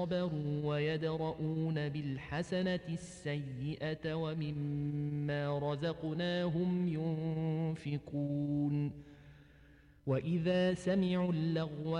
صبروا ويدرؤون بالحسنة السيئة ومما رزقناهم ينفقون وإذا سمعوا اللغو